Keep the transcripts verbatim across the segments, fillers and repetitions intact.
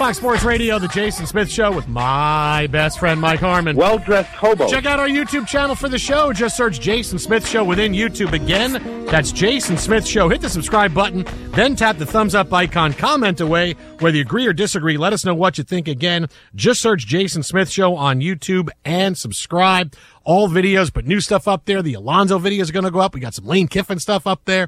Fox Sports Radio, the Jason Smith Show with my best friend, Mike Harmon. Well-dressed hobo. Check out our YouTube channel for the show. Just search Jason Smith Show within YouTube. Again, that's Jason Smith Show. Hit the subscribe button, then tap the thumbs up icon. Comment away whether you agree or disagree. Let us know what you think. Again, just search Jason Smith Show on YouTube and subscribe. All videos, but new stuff up there. The Alonzo videos are going to go up. We got some Lane Kiffin stuff up there.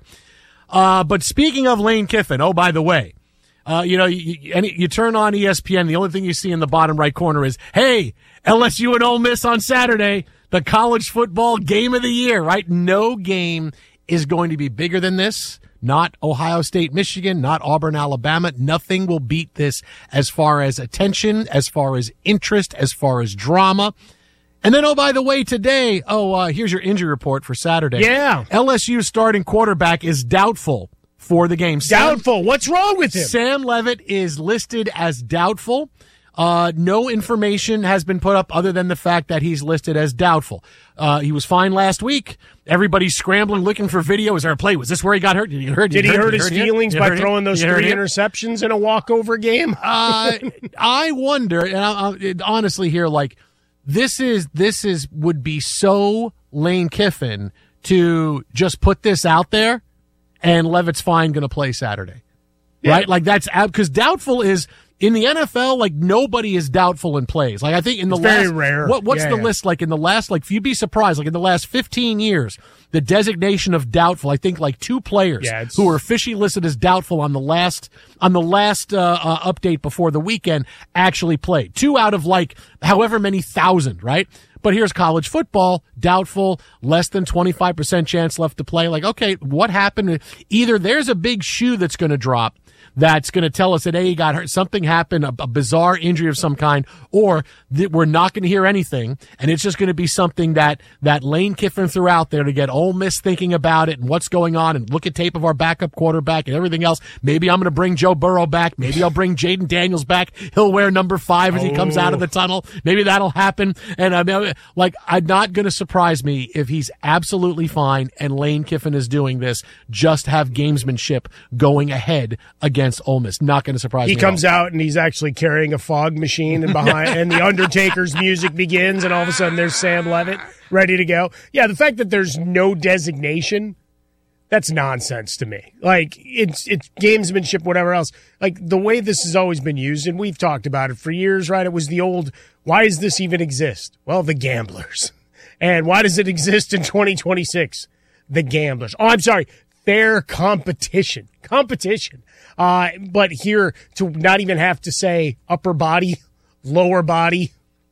Uh, but speaking of Lane Kiffin, oh, by the way, Uh, you know, you, you, you turn on E S P N, the only thing you see in the bottom right corner is, hey, L S U and Ole Miss on Saturday, the college football game of the year, right? No game is going to be bigger than this. Not Ohio State, Michigan, not Auburn, Alabama. Nothing will beat this as far as attention, as far as interest, as far as drama. And then, oh, by the way, today, oh, uh, here's your injury report for Saturday. Yeah. L S U starting quarterback is doubtful for the game. Doubtful. Sam, What's wrong with him? Sam Levitt is listed as doubtful. Uh, no information has been put up other than the fact that he's listed as doubtful. Uh, he was fine last week. Everybody's scrambling, looking for video. Is there a play? Was this where he got hurt? Did he get hurt? Did, Did he hurt, hurt his hurt feelings by throwing those three him? interceptions in a walkover game? uh, I wonder, and I, I, honestly here, like, this is, this is, would be so Lane Kiffin to just put this out there. And Levitt's fine going to play Saturday, yeah. Right? Like that's because doubtful is in the N F L. Like nobody is doubtful in plays. Like I think in the it's last, very rare. What, what's yeah, the yeah. list like in the last? Like you'd be surprised. Like in the last fifteen years, the designation of doubtful. I think like two players yeah, who were officially listed as doubtful on the last on the last uh, uh, update before the weekend actually played. Two out of like however many thousand, right? But here's college football, doubtful, less than twenty-five percent chance left to play. Like, okay, what happened? Either there's a big shoe that's going to drop that's going to tell us that, hey, he got hurt, something happened, a, a bizarre injury of some kind, or that we're not going to hear anything, and it's just going to be something that, that Lane Kiffin threw out there to get Ole Miss thinking about it and what's going on and look at tape of our backup quarterback and everything else. Maybe I'm going to bring Joe Burrow back. Maybe I'll bring Jaden Daniels back. He'll wear number five as he comes out of the tunnel. Maybe that'll happen. And I mean, like, I'm not going to surprise me if he's absolutely fine and Lane Kiffin is doing this. Just have gamesmanship going ahead against Ole Miss. Not going to surprise he me. He comes out and he's actually carrying a fog machine, and behind, and the Undertaker's music begins, and all of a sudden there's Sam Levitt ready to go. Yeah, the fact that there's no designation, that's nonsense to me. Like it's it's gamesmanship, whatever else. Like the way this has always been used, and we've talked about it for years, right? It was the old, why does this even exist? Well, the gamblers. And why does it exist in twenty twenty-six? The gamblers. Oh, I'm sorry. Fair competition. Competition. Uh, but here, to not even have to say upper body, lower body,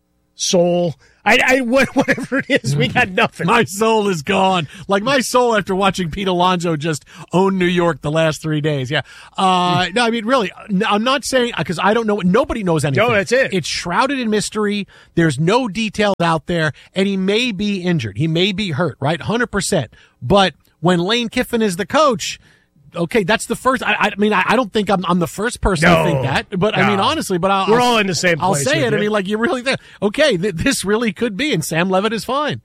soul, I, I, whatever it is, we got nothing. My soul is gone. Like my soul after watching Pete Alonso just own New York the last three days. Yeah. Uh, no, I mean, really, I'm not saying, because I don't know, nobody knows anything. No, that's it. It's shrouded in mystery. There's no details out there, and he may be injured. He may be hurt, right? one hundred percent. But when Lane Kiffin is the coach, okay, that's the first. I, I mean, I, I don't think I'm, I'm the first person no, to think that, but no. I mean, honestly, but I'll, we're I'll, all in the same place. I'll say it. You. I mean, like you really think, okay, th- this really could be, and Sam Levitt is fine.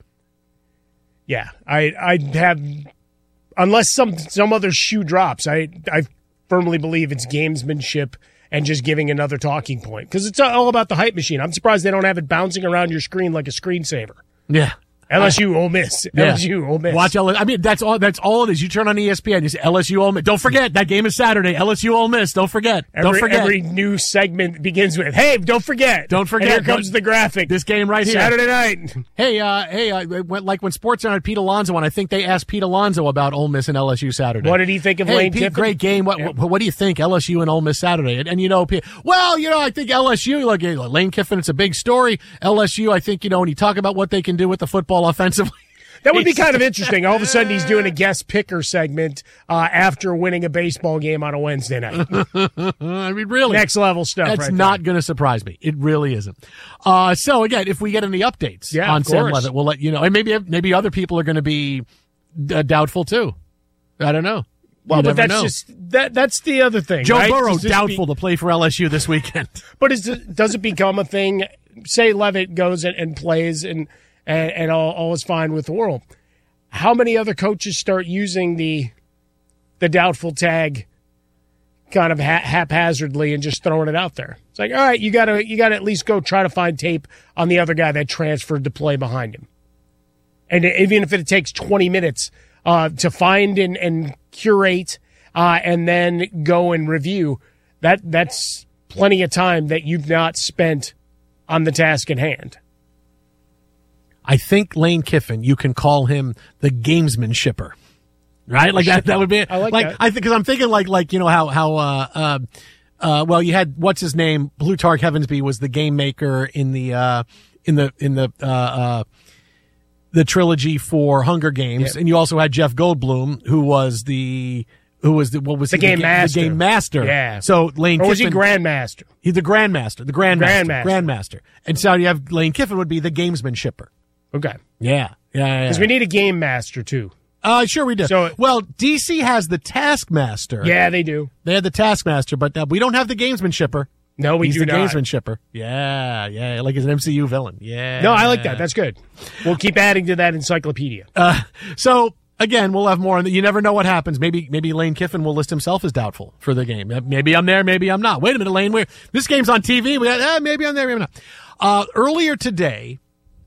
Yeah, I, I have, unless some some other shoe drops, I, I firmly believe it's gamesmanship and just giving another talking point, because it's all about the hype machine. I'm surprised they don't have it bouncing around your screen like a screensaver. Yeah. L S U, Ole Miss. Yeah. L S U, Ole Miss. Watch L S U. I mean, that's all. That's all it is. You turn on E S P N, you say L S U, Ole Miss. Don't forget that game is Saturday. L S U, Ole Miss. Don't forget. Every, don't forget. Every new segment begins with, "Hey, don't forget. Don't forget. And here comes the graphic. This game right here, Saturday night. Hey, uh, hey, uh, went like when SportsCenter had Pete Alonso, and I think they asked Pete Alonso about Ole Miss and L S U Saturday. What did he think of hey, Lane Pete, Kiffin? Great game. What, yeah. what, what do you think, L S U and Ole Miss Saturday? And, and you know, Pete, well, you know, I think L S U. Like Lane Kiffin, it's a big story. L S U, I think, you know, when you talk about what they can do with the football offensively. That would be kind of interesting. All of a sudden, he's doing a guest picker segment uh, after winning a baseball game on a Wednesday night. I mean, really. Next level stuff. That's right not going to surprise me. It really isn't. Uh, so, again, if we get any updates yeah, on Sam course. Levitt, we'll let you know. And maybe maybe other people are going to be uh, doubtful, too. I don't know. Well, you but that's know. just that. That's the other thing. Joe right? Burrow Does doubtful be, to play for L S U this weekend. But is it, does it become a thing? Say Levitt goes and, and plays, and and, and all, all is fine with the world. How many other coaches start using the the doubtful tag kind of ha- haphazardly and just throwing it out there. It's like, all right, you gotta you gotta at least go try to find tape on the other guy that transferred to play behind him. And even if it takes twenty minutes uh, to find and, and curate uh, and then go and review, that that's plenty of time that you've not spent on the task at hand. I think Lane Kiffin, you can call him the gamesman shipper, right? Like that, that would be, I like, like, that. I think, cause I'm thinking like, like, you know, how, how, uh, uh, uh, well, you had, what's his name? Plutarch Heavensby was the game maker in the, uh, in the, in the, uh, uh, the trilogy for Hunger Games. Yeah. And you also had Jeff Goldblum, who was the, who was the, what was The he? game the, master. The game master. Yeah. So Lane Or was Kiffin. he Grandmaster? He's the Grandmaster, the Grandmaster. Grandmaster. Grandmaster. And so you have Lane Kiffin would be the gamesman shipper. Okay. Yeah. Yeah. yeah. Because we need a game master, too. Uh, sure we do. So- well, D C has the Taskmaster. Yeah, they do. They had the Taskmaster, but uh, we don't have the gamesman shipper. No, we He's do the not. gamesman shipper. Yeah, yeah, like he's an M C U villain. Yeah. No, I like that. That's good. We'll keep adding to that encyclopedia. Uh, so again, we'll have more on that. You never know what happens. Maybe, maybe Lane Kiffin will list himself as doubtful for the game. Maybe I'm there, maybe I'm not. Wait a minute, Lane. We're, this game's on T V. We got, eh, maybe I'm there, maybe I'm not. Uh, earlier today,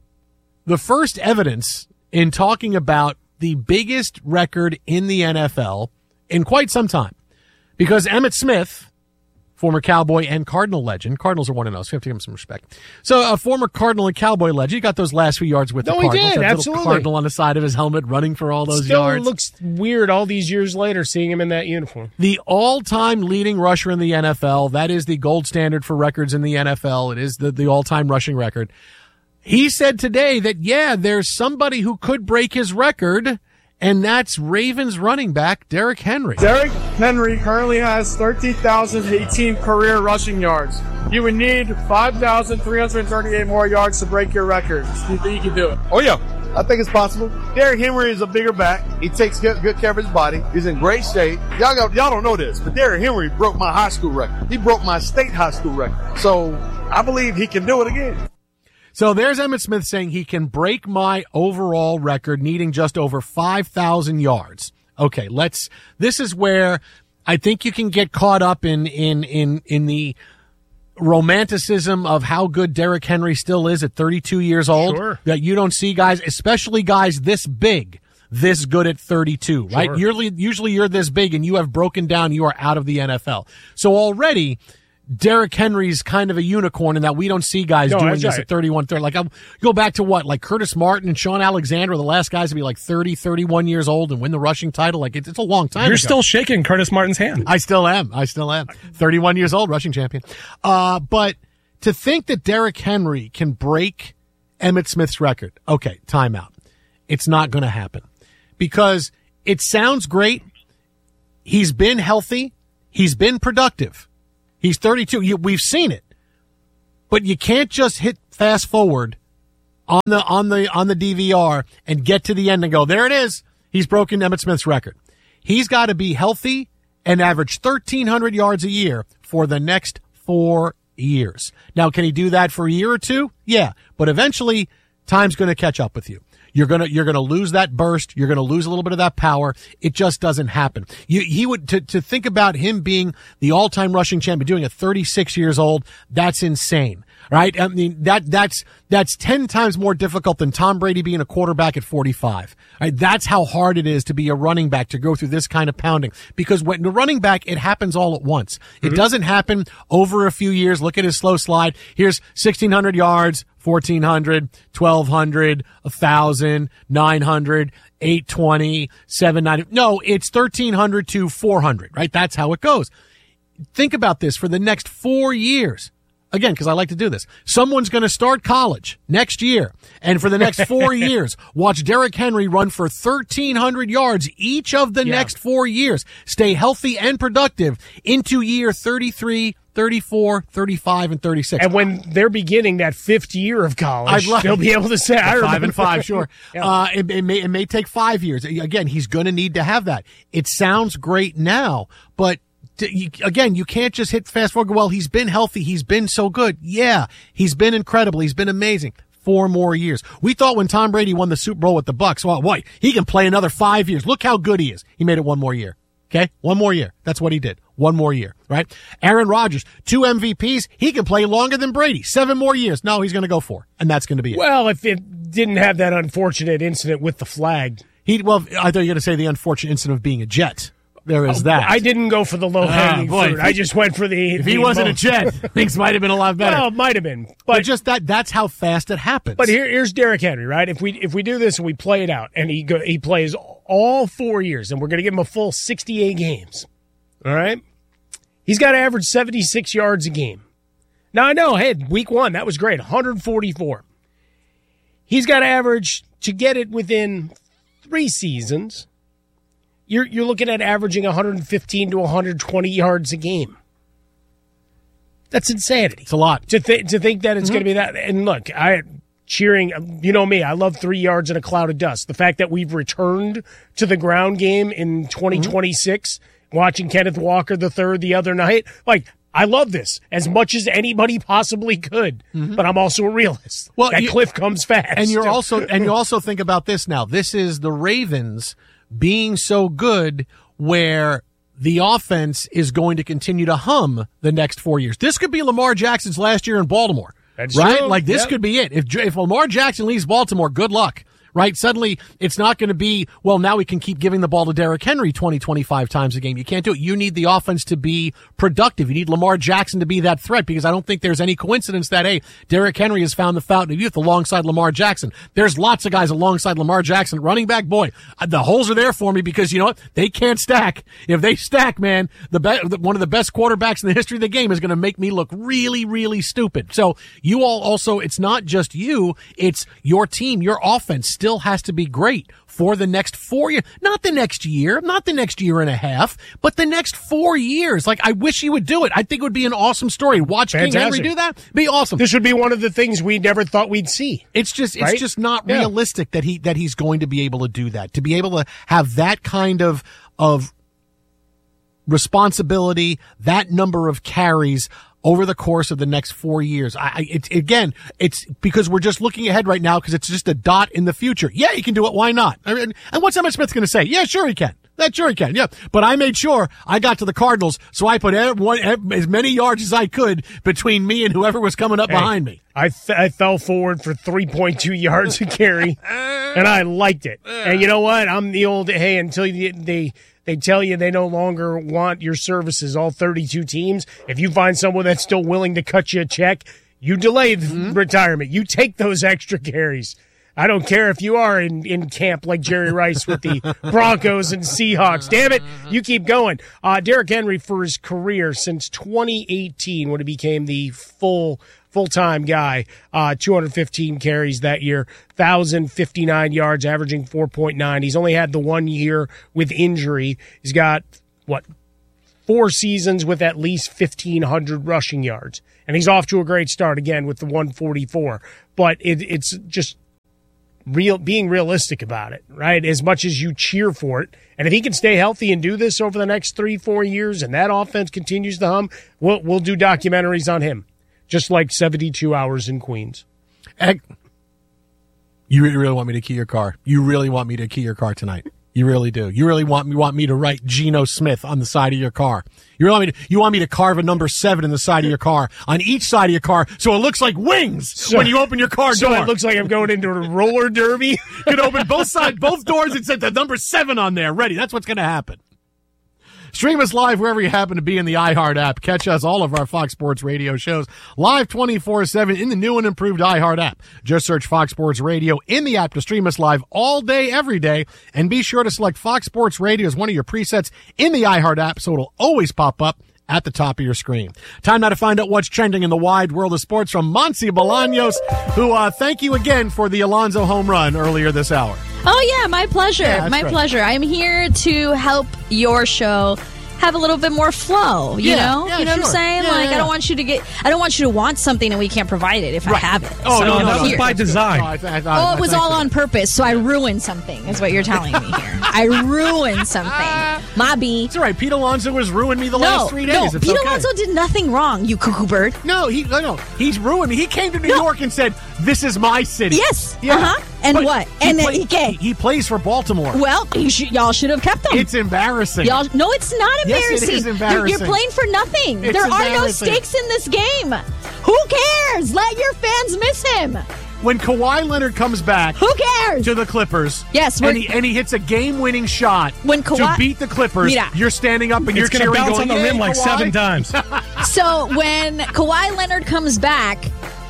the first evidence in talking about the biggest record in the N F L in quite some time, because Emmitt Smith, former Cowboy and Cardinal legend. Cardinals are one and oh, so we have to give him some respect. So a former Cardinal and Cowboy legend. He got those last few yards with No, the he Cardinals. did, That absolutely. little Cardinal on the side of his helmet running for all those Still yards. looks weird all these years later seeing him in that uniform. The all-time leading rusher in the N F L. That is the gold standard for records in the N F L. It is the, the all-time rushing record. He said today that, yeah, there's somebody who could break his record, and that's Ravens running back Derrick Henry. Derrick Henry currently has thirteen thousand eighteen career rushing yards. You would need five thousand three hundred thirty-eight more yards to break your record. Do you think you can do it? Oh, yeah. I think it's possible. Derrick Henry is a bigger back. He takes good, good care of his body. He's in great shape. Y'all got, y'all don't know this, but Derrick Henry broke my high school record. He broke my state high school record. So I believe he can do it again. So there's Emmitt Smith saying he can break my overall record, needing just over five thousand yards. Okay, let's, this is where I think you can get caught up in, in, in, in the romanticism of how good Derrick Henry still is at thirty-two years old. Sure. That you don't see guys, especially guys this big, this good at thirty-two, right? Sure. Usually, usually you're this big and you have broken down, you are out of the N F L. So already, Derrick Henry's kind of a unicorn in that we don't see guys No, doing that's this right. at thirty-one, thirty. Like, I'll go back to what, like Curtis Martin and Sean Alexander are the last guys to be like thirty, thirty-one years old and win the rushing title. Like, it's, it's a long time You're ago. still shaking Curtis Martin's hand. I still am. I still am. thirty-one years old, rushing champion. Uh, but to think that Derrick Henry can break Emmitt Smith's record, okay, timeout. It's not going to happen because it sounds great. He's been healthy. He's been productive. He's thirty-two. You, we've seen it, but you can't just hit fast forward on the on the on the D V R and get to the end and go, there it is. He's broken Emmitt Smith's record. He's got to be healthy and average thirteen hundred yards a year for the next four years. Now, can he do that for a year or two? Yeah, but eventually, time's going to catch up with you. You're gonna you're gonna lose that burst. You're gonna lose a little bit of that power. It just doesn't happen. You, he would to to think about him being the all-time rushing champion, doing it thirty-six years old. That's insane, right? I mean that that's that's ten times more difficult than Tom Brady being a quarterback at forty-five. Right? That's how hard it is to be a running back, to go through this kind of pounding. Because when the running back, it happens all at once. It mm-hmm. doesn't happen over a few years. Look at his slow slide. Here's sixteen hundred yards. fourteen hundred, twelve hundred, one thousand, nine hundred, eight twenty, seven ninety. No, it's thirteen hundred to four hundred, right? That's how it goes. Think about this for the next four years. Again, because I like to do this. Someone's going to start college next year, and for the next four years, watch Derrick Henry run for thirteen hundred yards each of the yeah. next four years. Stay healthy and productive into year thirty-three, thirty-four, thirty-five, and thirty-six. And when they're beginning that fifth year of college, I'd love- they'll be able to say, I remember. Five and five, sure. Yeah. Uh, it, it may, it may take five years. Again, he's going to need to have that. It sounds great now, but to, you, again, you can't just hit fast forward. Well, he's been healthy. He's been so good. Yeah, he's been incredible. He's been amazing. Four more years. We thought when Tom Brady won the Super Bowl with the Bucs, well, boy, he can play another five years. Look how good he is. He made it one more year. Okay, one more year. That's what he did. One more year, right? Aaron Rodgers, two M V Ps. He can play longer than Brady. Seven more years. No, he's going to go four, and that's going to be it. Well, if it didn't have that unfortunate incident with the flag. He well, I thought you were going to say the unfortunate incident of being a Jet. There is that. I didn't go for the low-hanging ah, boy, fruit. I just went for the. If the he wasn't most. a Jet, things might have been a lot better. Well, it might have been, but, but just that—that's how fast it happens. But here, here's Derrick Henry, right? If we if we do this and we play it out, and he go, he plays all four years, and we're going to give him a full sixty-eight games. All right, he's got to average seventy-six yards a game. Now I know, hey, week one that was great, one hundred forty-four. He's got to average to get it within three seasons. You're you're looking at averaging one hundred fifteen to one hundred twenty yards a game. That's insanity. It's a lot to th- to think that it's mm-hmm. going to be that. And look, I cheering. You know me, I love three yards in a cloud of dust. The fact that we've returned to the ground game in twenty twenty-six, mm-hmm. watching Kenneth Walker the third the other night, like. I love this as much as anybody possibly could, mm-hmm. but I'm also a realist. Well, that you, cliff comes fast, and you're also and you also think about this now. This is the Ravens being so good, where the offense is going to continue to hum the next four years. This could be Lamar Jackson's last year in Baltimore, That's right? True. Like this yep. could be it. If if Lamar Jackson leaves Baltimore, good luck. Right? Suddenly, it's not going to be, well, now we can keep giving the ball to Derrick Henry twenty, twenty-five times a game. You can't do it. You need the offense to be productive. You need Lamar Jackson to be that threat, because I don't think there's any coincidence that, hey, Derrick Henry has found the fountain of youth alongside Lamar Jackson. There's lots of guys alongside Lamar Jackson. Running back, boy, the holes are there for me, because you know what? They can't stack. If they stack, man, the be- one of the best quarterbacks in the history of the game is going to make me look really, really stupid. So you all also, it's not just you, it's your team, your offense still has to be great. Great for the next four years, not the next year, not the next year and a half, but the next four years. Like, I wish he would do it. I think it would be an awesome story. Watch Fantastic. King Henry do that. Be awesome. This would be one of the things we never thought we'd see. It's just, right? it's just not yeah. realistic that he, that he's going to be able to do that, to be able to have that kind of, of responsibility, that number of carries over the course of the next four years. I, I it's again, it's because we're just looking ahead right now, because it's just a dot in the future. Yeah, he can do it. Why not? I mean, and what's Emmitt Smith going to say? Yeah, sure he can. That sure he can. Yeah, but I made sure I got to the Cardinals, so I put everyone, as many yards as I could between me and whoever was coming up hey, behind me. I th- I fell forward for three point two yards a carry, and I liked it. And you know what? I'm the old hey until you, they. They tell you they no longer want your services, all thirty-two teams. If you find someone that's still willing to cut you a check, you delay mm-hmm. retirement. You take those extra carries. I don't care if you are in, in camp like Jerry Rice with the Broncos and Seahawks. Damn it, you keep going. Uh, Derrick Henry, for his career since twenty eighteen, when he became the full full-time guy, uh, two hundred fifteen carries that year, one thousand fifty-nine yards, averaging four point nine. He's only had the one year with injury. He's got, what, four seasons with at least fifteen hundred rushing yards. And he's off to a great start, again, with the one forty-four. But it, it's just real being realistic about it, right? As much as you cheer for it. And if he can stay healthy and do this over the next three, four years, and that offense continues to hum, we'll, we'll do documentaries on him. Just like seventy-two hours in Queens. Egg. You really, really want me to key your car? You really want me to key your car tonight? You really do. You really want me want me to write Geno Smith on the side of your car? You really want me to, you want me to carve a number seven in the side of your car, on each side of your car, so it looks like wings so, when you open your car so door. So it looks like I'm going into a roller derby. You can open both sides, both doors, and set the number seven on there. Ready. That's what's going to happen. Stream us live wherever you happen to be in the iHeart app. Catch us, all of our Fox Sports Radio shows, live twenty-four seven in the new and improved iHeart app. Just search Fox Sports Radio in the app to stream us live all day, every day. And be sure to select Fox Sports Radio as one of your presets in the iHeart app, so it'll always pop up at the top of your screen. Time now to find out what's trending in the wide world of sports from Monse Bolaños, who uh, thank you again for the Alonso home run earlier this hour. Oh, yeah, my pleasure. Yeah, my right. pleasure. I'm here to help your show have a little bit more flow, you yeah, know? yeah, you know sure. what I'm saying? Yeah, like, yeah. I don't want you to get, I don't want you to want something and we can't provide it if right. I have it. Oh, so no, no, that was here. by design. Oh, I th- I th- Oh, I it was think all so. on purpose, so I ruined something, is what you're telling me here. I ruined something. My B. It's all right. Pete Alonso has ruined me the No, last three days. no, It's Pete okay. Alonso did nothing wrong, you cuckoo bird. No, he no, no. He's ruined me. He came to New No. York and said, "This is my city." Yes. Yeah. Uh-huh. And But what? he And then play- he can. he, he plays for Baltimore. Well, you should, y'all should have kept him. It's embarrassing. Y'all, no, it's not Yes, it embarrassing. is You're- embarrassing. You're, playing for nothing. It's there are no embarrassing. stakes in this game. Who cares? Let your fans miss him. When Kawhi Leonard comes back Who cares? to the Clippers, Yes, and we're- he, and he hits a game-winning shot When Kawhi- to beat the Clippers, Mira. you're standing up and you're It's going to cheering, bounce going, on the "Yay, rim like Kawhi." seven times. So when Kawhi Leonard comes back,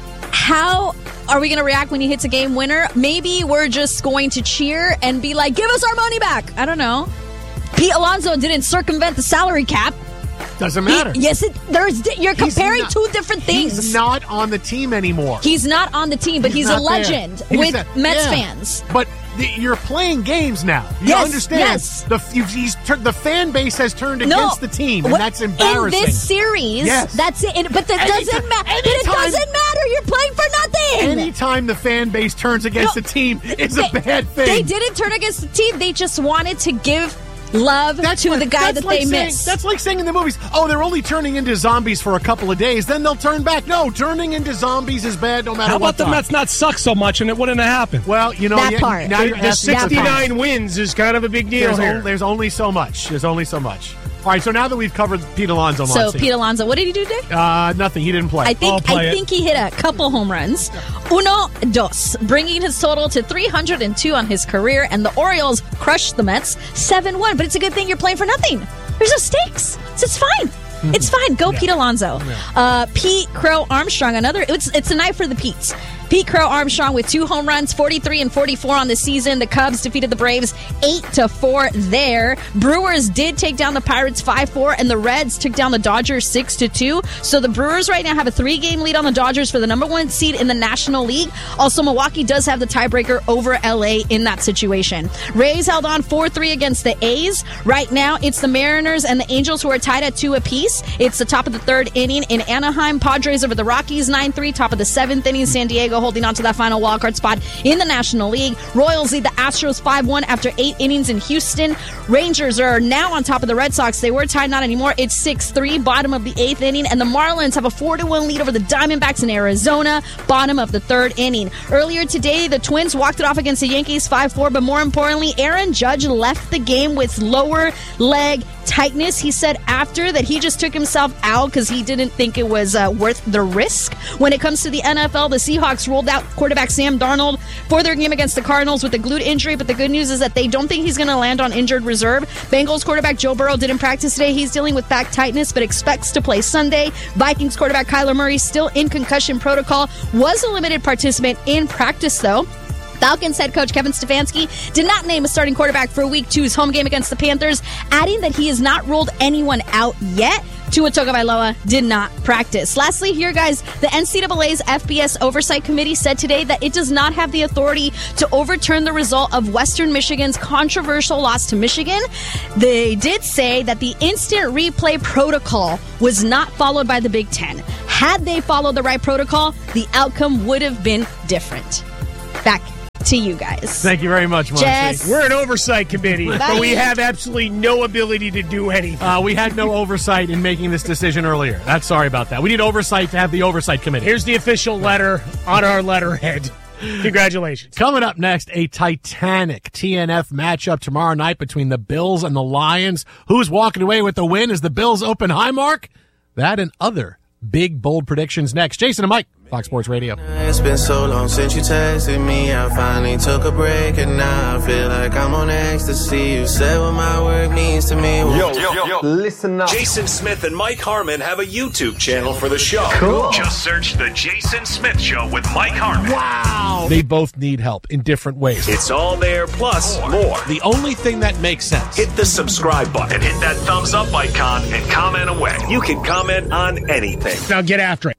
how are we going to react when he hits a game winner? Maybe we're just going to cheer and be like, give us our money back. I don't know. Pete Alonso didn't circumvent the salary cap. Doesn't He- matter. yes, it, there's. You're He's comparing not- two different things. He's not on the team anymore. He's not on the team, but he's, not a there. legend He's with not- Mets yeah. fans. But the, you're playing games now. You Yes, understand? yes. The you, he's tur- the fan base has turned against the team, and What- that's embarrassing. In this series, Yes. that's it. It- But that Anytime- doesn't matter. But it anytime- doesn't matter. You're playing for nothing. Anytime the fan base turns against No, the team, it's they, a bad thing. They didn't turn against the team. They just wanted to give love That's to like- the guy that's that like they saying, missed. That's like saying in the movies, oh, they're only turning into zombies for a couple of days, then they'll turn back. No, turning into zombies is bad no matter How what about the time. Mets not suck so much and it wouldn't have happened? Well, you know, That yeah, part. now you're The asking for sixty-nine wins is kind of a big deal There's, here. on- there's only so much. There's only so much. All right, so now that we've covered Pete Alonso, So Monty, Pete Alonso, what did he do today? uh, nothing. He didn't play. I think I'll play I it. think he hit a couple home runs. Uno, dos, bringing his total to three hundred two on his career, and the Orioles crushed the Mets seven one. But it's a good thing you're playing for nothing. There's no stakes. So it's fine. It's fine. Go Pete Alonso. Uh, Pete Crow Armstrong, another. It's it's a night for the Petes. Pete Crow Armstrong with two home runs, forty-three and forty-four on the season. The Cubs defeated the Braves eight to four there. Brewers did take down the Pirates five four, and the Reds took down the Dodgers six to two. So the Brewers right now have a three-game lead on the Dodgers for the number one seed in the National League. Also, Milwaukee does have the tiebreaker over L A in that situation. Rays held on four three against the A's. Right now, it's the Mariners and the Angels who are tied at two apiece. It's the top of the third inning in Anaheim. Padres over the Rockies nine three. Top of the seventh inning, San Diego holding on to that final wildcard spot in the National League. Royals lead the Astros five one after eight innings in Houston. Rangers are now on top of the Red Sox. They were tied, not anymore. It's six three, bottom of the eighth inning. And the Marlins have a four to one lead over the Diamondbacks in Arizona, bottom of the third inning. Earlier today, the Twins walked it off against the Yankees five four, but more importantly, Aaron Judge left the game with lower leg tightness. He said after that he just took himself out because he didn't think it was uh, worth the risk. When it comes to the N F L, the Seahawks ruled out quarterback Sam Darnold for their game against the Cardinals with a glute injury, but the good news is that they don't think he's going to land on injured reserve. Bengals quarterback Joe Burrow didn't practice today. He's dealing with back tightness, but expects to play Sunday. Vikings quarterback Kyler Murray still in concussion protocol, was a limited participant in practice, though. Falcons head coach Kevin Stefanski did not name a starting quarterback for Week two's home game against the Panthers, adding that he has not ruled anyone out yet. Tua Tagovailoa did not practice. Lastly, here, guys, the N C double A's F B S Oversight Committee said today that it does not have the authority to overturn the result of Western Michigan's controversial loss to Michigan. They did say that the instant replay protocol was not followed by the Big Ten. Had they followed the right protocol, the outcome would have been different. Back to you guys. Thank you very much, Monty. Jess. We're an oversight committee, Bye. but we have absolutely no ability to do anything. Uh, we had no oversight in making this decision earlier. That's sorry about that. We need oversight to have the oversight committee. Here's the official letter on our letterhead. Congratulations. Coming up next, a titanic T N F matchup tomorrow night between the Bills and the Lions. Who's walking away with the win? Is the Bills open high mark? That and other big, bold predictions next. Jason and Mike, Fox Sports Radio. It's been so long since you texted me. I finally took a break and now I feel like I'm on ecstasy. You said what my work means to me. Yo, yo, yo, listen up. Jason Smith and Mike Harmon have a YouTube channel for the show. Cool. Just search The Jason Smith Show with Mike Harmon. Wow. They both need help in different ways. It's all there, plus more. The only thing that makes sense. Hit the subscribe button and hit that thumbs up icon and comment away. You can comment on anything. Now get after it.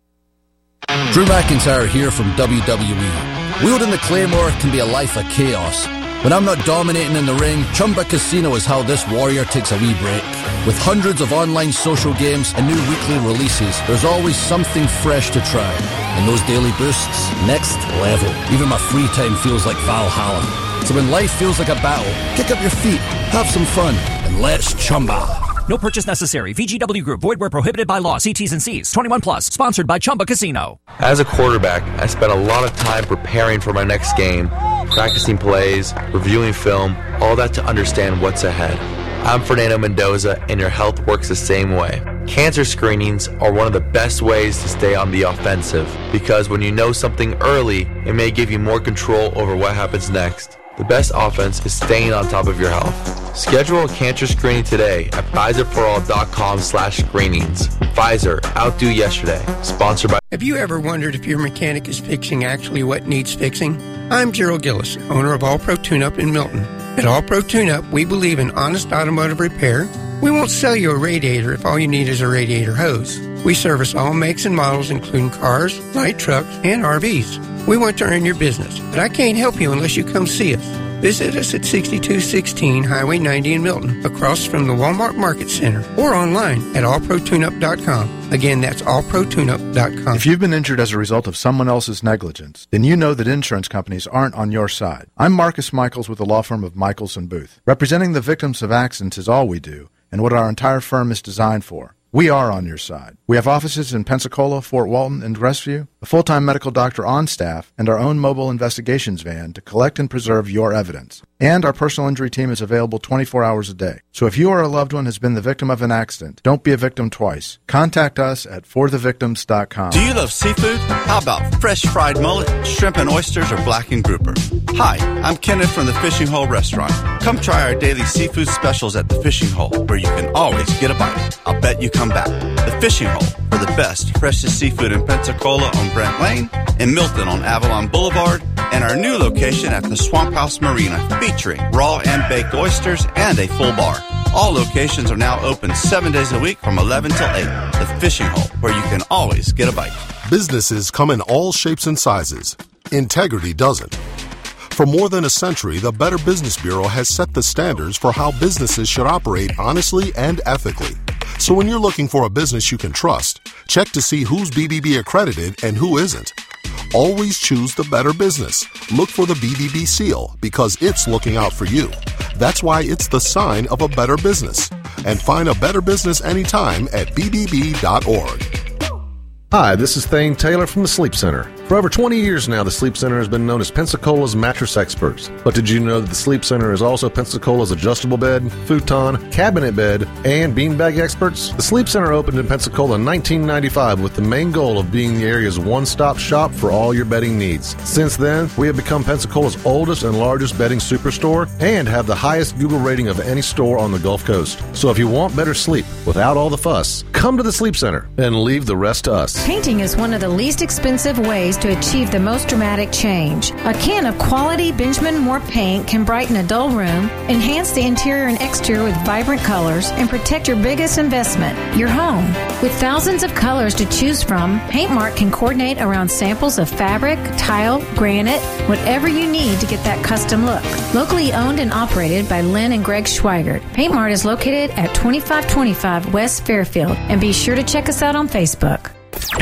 Drew McIntyre here from W W E. Wielding the Claymore can be a life of chaos. When I'm not dominating in the ring, Chumba Casino is how this warrior takes a wee break. With hundreds of online social games and new weekly releases, there's always something fresh to try. And those daily boosts, next level. Even my free time feels like Valhalla. So when life feels like a battle, kick up your feet, have some fun, and let's Chumba. No purchase necessary. V G W Group. Void where prohibited by law. See T's and C's. twenty-one plus. Sponsored by Chumba Casino. As a quarterback, I spent a lot of time preparing for my next game, practicing plays, reviewing film, all that to understand what's ahead. I'm Fernando Mendoza, and your health works the same way. Cancer screenings are one of the best ways to stay on the offensive, because when you know something early, it may give you more control over what happens next. The best offense is staying on top of your health. Schedule a cancer screening today at Pfizer For All dot com slash screenings. Pfizer, outdo yesterday. Sponsored by... Have you ever wondered if your mechanic is fixing actually what needs fixing? I'm Gerald Gillis, owner of All Pro Tune-Up in Milton. At All Pro Tune-Up, we believe in honest automotive repair. We won't sell you a radiator if all you need is a radiator hose. We service all makes and models, including cars, light trucks, and R Vs. We want to earn your business, but I can't help you unless you come see us. Visit us at sixty-two sixteen Highway ninety in Milton, across from the Walmart Market Center, or online at all pro tune up dot com. Again, that's all pro tune up dot com. If you've been injured as a result of someone else's negligence, then you know that insurance companies aren't on your side. I'm Marcus Michaels with the law firm of Michaels and Booth. Representing the victims of accidents is all we do, and what our entire firm is designed for. We are on your side. We have offices in Pensacola, Fort Walton, and Crestview, a full-time medical doctor on staff, and our own mobile investigations van to collect and preserve your evidence. And our personal injury team is available twenty-four hours a day. So if you or a loved one has been the victim of an accident, don't be a victim twice. Contact us at for the victims dot com. Do you love seafood? How about fresh fried mullet, shrimp and oysters, or blackened grouper? Hi, I'm Kenneth from the Fishing Hole Restaurant. Come try our daily seafood specials at the Fishing Hole, where you can always get a bite. I'll bet you come back. The Fishing Hole, for the best, freshest seafood in Pensacola on Brent Lane, in Milton on Avalon Boulevard, and our new location at the Swamp House Marina, featuring raw and baked oysters and a full bar. All locations are now open seven days a week from eleven till eight. The Fishing Hole, where you can always get a bite. Businesses come in all shapes and sizes. Integrity doesn't. For more than a century, the Better Business Bureau has set the standards for how businesses should operate honestly and ethically. So when you're looking for a business you can trust, check to see who's B B B accredited and who isn't. Always choose the Better Business. Look for the B B B seal, because it's looking out for you. That's why it's the sign of a better business. And find a better business anytime at b b b dot org. Hi, this is Thane Taylor from the Sleep Center. For over twenty years now, the Sleep Center has been known as Pensacola's mattress experts. But did you know that the Sleep Center is also Pensacola's adjustable bed, futon, cabinet bed, and beanbag experts? The Sleep Center opened in Pensacola in nineteen ninety-five with the main goal of being the area's one-stop shop for all your bedding needs. Since then, we have become Pensacola's oldest and largest bedding superstore and have the highest Google rating of any store on the Gulf Coast. So if you want better sleep without all the fuss, come to the Sleep Center and leave the rest to us. Painting is one of the least expensive ways to achieve the most dramatic change. A can of quality Benjamin Moore paint can brighten a dull room, enhance the interior and exterior with vibrant colors, and protect your biggest investment, your home. With thousands of colors to choose from, Paintmark can coordinate around samples of fabric, tile, granite, whatever you need to get that custom look. Locally owned and operated by Lynn and Greg Schweigert, Paintmark is located at twenty-five twenty-five West Fairfield, and be sure to check us out on Facebook.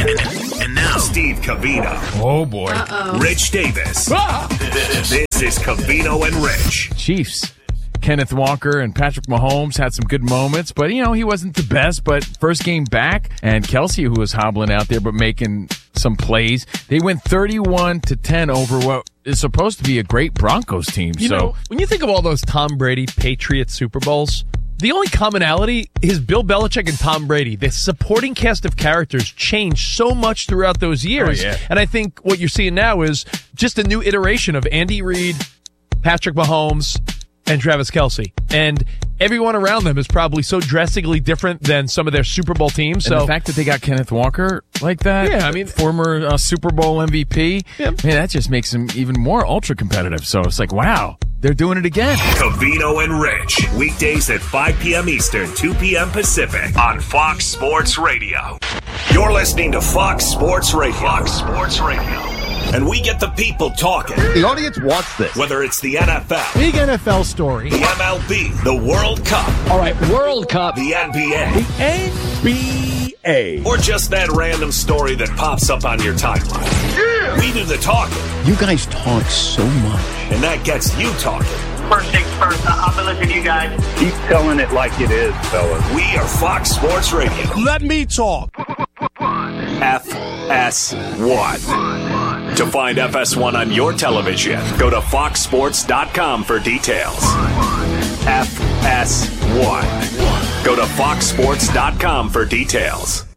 And now, Steve Covino. Oh, boy. Uh-oh. Rich Davis. Ah! This is Covino and Rich. Chiefs. Kenneth Walker and Patrick Mahomes had some good moments, but, you know, he wasn't the best. But first game back, and Kelsey, who was hobbling out there but making some plays, they went thirty-one to ten over what is supposed to be a great Broncos team. You so know, when you think of all those Tom Brady Patriots Super Bowls, the only commonality is Bill Belichick and Tom Brady. The supporting cast of characters changed so much throughout those years. Oh, yeah. And I think what you're seeing now is just a new iteration of Andy Reid, Patrick Mahomes, and Travis Kelce. And everyone around them is probably so drastically different than some of their Super Bowl teams. And so the fact that they got Kenneth Walker like that, yeah, I mean, former uh, Super Bowl M V P, yeah. man, that just makes them even more ultra competitive. So it's like, wow, they're doing it again. Covino and Rich, weekdays at five p.m. Eastern, two p.m. Pacific on Fox Sports Radio. You're listening to Fox Sports Radio. Fox Sports Radio. And we get the people talking. The audience wants this. Whether it's the N F L, big N F L story, the M L B, the World Cup. All right, World Cup. The N B A. The N B A. Or just that random story that pops up on your timeline. Yeah. We do the talking. You guys talk so much. And that gets you talking. First things first, I've been listening to you guys. Keep telling it like it is, fellas. We are Fox Sports Radio. Let me talk. F S one. To find F S one on your television, go to fox sports dot com for details. F S one. Go to fox sports dot com for details.